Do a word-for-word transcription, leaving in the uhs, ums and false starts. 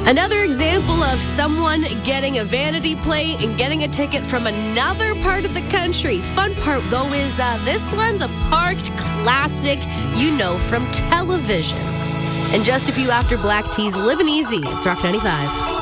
Another example of someone getting a vanity plate and getting a ticket from another part of the country. Fun part, though, is uh, this one's a parked classic you know from television. And just a few after Black Tees, Living Easy. It's Rock ninety-five.